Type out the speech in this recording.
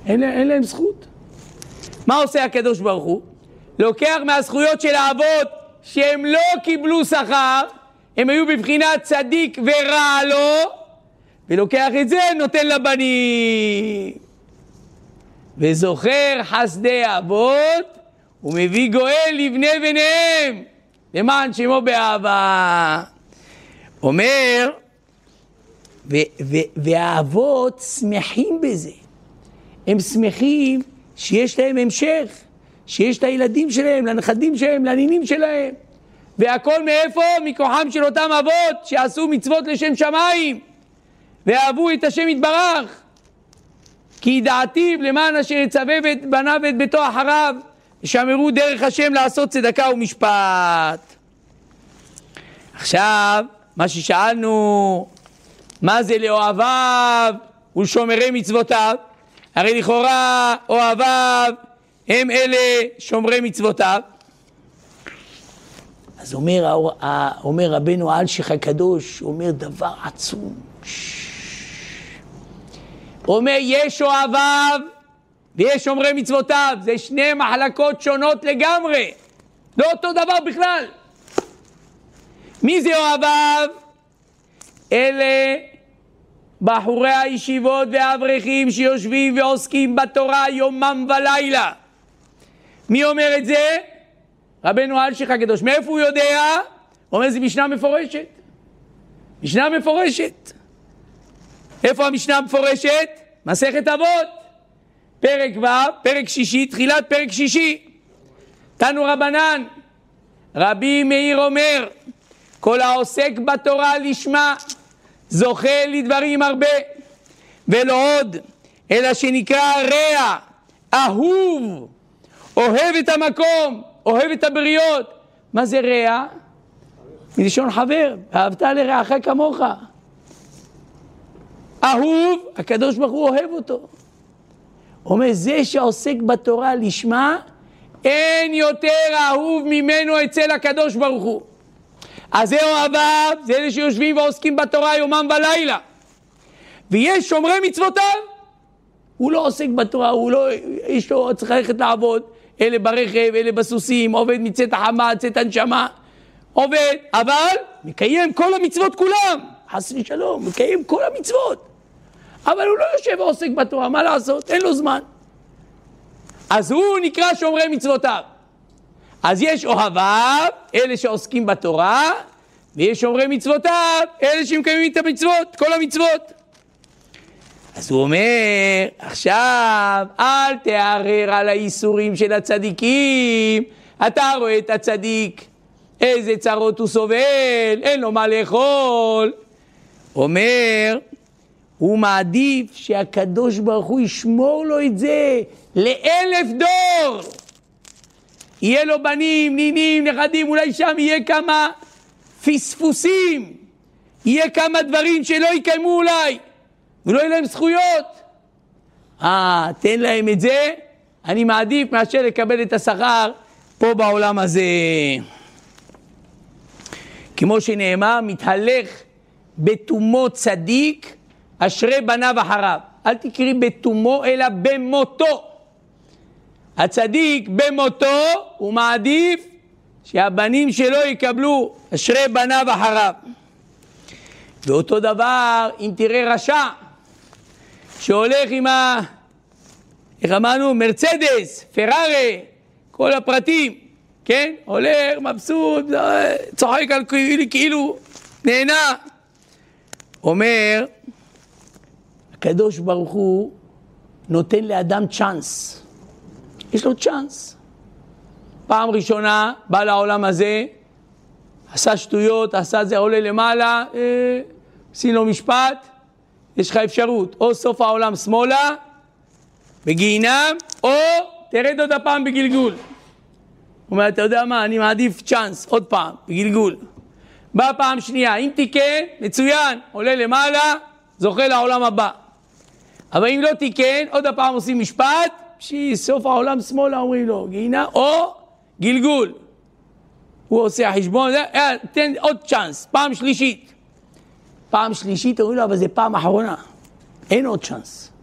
אין להם זכות. מה עושה הקדוש ברוך הוא? לוקח מהזכויות של האבות שהם לא קיבלו שכר, הם היו בבחינת צדיק ורע לו, ולוקח את זה, נותן לבנים. וזוכר חסדי אבות, ומביא גואל לבני בניהם, למען שמו באהבה. אומר, והאבות שמחים בזה. הם שמחים שיש להם המשך, שיש את הילדים שלהם, לנכדים שלהם, לנינים שלהם. והכל מאיפה? מכוחם של אותם אבות שעשו מצוות לשם שמיים, ואהבו את השם יתברך. כי ידעתיו למען אשר יצווה את בניו ואת ביתו אחריו, ושמרו דרך השם לעשות צדקה ומשפט. עכשיו, מה ששאלנו, מה זה לאוהביו ולשומרי מצוותיו? הרי לכאורה אוהביו הם אלה שומרי מצוותיו. אז אומר רבנו אלשיך הקדוש, אומר דבר עצום. אומר יש אוהביו ויש שומרי מצוותיו, זה שני מחלקות שונות לגמרי, לא אותו דבר בכלל. מי זה אוהביו? אלה בחורי הישיבות והאברכים שיושבים ועוסקים בתורה יומם ולילה. מי אומר את זה? רבנו אלשיך הקדוש. מאיפה הוא יודע? הוא אומר זה משנה מפורשת. משנה מפורשת. איפה המשנה מפורשת? מסכת אבות, פרק ו', פרק שישי, תחילת פרק שישי. תנו רבנן, רבי מאיר אומר, כל העוסק בתורה לשמה זוכה לדברים הרבה, ולא עוד, אלא שנקרא רע, אהוב, אוהב את המקום, אוהב את הבריות. מה זה רע? מלשון חבר, אהבת לרעך כמוך. אהוב, הקדוש ברוך הוא אוהב אותו. אומר, זה שעוסק בתורה לשמה, אין יותר אהוב ממנו אצל הקדוש ברוך הוא. אז זה אוהביו, זה אלה שיושבים ועוסקים בתורה יומם ולילה. ויש שומרי מצוותיו, הוא לא עוסק בתורה, הוא לא, יש לו, צריך ללכת לעבוד, אלה ברכב, אלה בסוסים, עובד מצאת החמה, צאת הנשמה, עובד, אבל מקיים כל המצוות כולם, חס ושלום, מקיים כל המצוות. אבל הוא לא יושב ועוסק בתורה, מה לעשות? אין לו זמן. אז הוא נקרא שומרי מצוותיו. אז יש אוהביו, אלה שעוסקים בתורה, ויש שומרי מצוותיו, אלה שמקיימים את המצוות, כל המצוות. אז הוא אומר, עכשיו אל תערער על האיסורים של הצדיקים. אתה רואה את הצדיק, איזה צרות הוא סובל, אין לו מה לאכול. אומר, הוא מעדיף שהקדוש ברוך הוא ישמור לו את זה ל1000 דור. יהיה לו בנים, נינים, נכדים, אולי שם יהיה כמה פספוסים, יהיה כמה דברים שלא יקיימו אולי, ולא יהיה להם זכויות. תן להם את זה, אני מעדיף מאשר לקבל את השכר פה בעולם הזה. כמו שנאמר, מתהלך בתומו צדיק, אשרי בניו אחריו. אל תקראי בתומו אלא במותו. הצדיק במותו הוא מעדיף שהבנים שלו יקבלו אשרי בניו אחריו. ואותו דבר אם תראה רשע שהולך עם איך אמרנו? מרצדס, פרארי, כל הפרטים, כן? הולך מבסוט, צוחק על כאילו נהנה. אומר הקדוש ברוך הוא נותן לאדם צ'אנס. יש לו צ'אנס. פעם ראשונה בא לעולם הזה, עשה שטויות, עשה זה, עולה למעלה, עושים לו משפט, יש לך אפשרות, או סוף העולם שמאלה, בגיהינם, או תרד עוד הפעם בגלגול. הוא אומר, אתה יודע מה, אני מעדיף צ'אנס, עוד פעם, בגלגול. בא פעם שנייה, אם תיקן, מצוין, עולה למעלה, זוכה לעולם הבא. אבל אם לא תיקן, עוד הפעם עושים משפט, סוף העולם שמאלה אומרים לו, גיהינם, או גלגול. הוא עושה חשבון, תן עוד צ'אנס, פעם שלישית. פעם שלישית אומרים לו, אבל זה פעם אחרונה, אין עוד צ'אנס.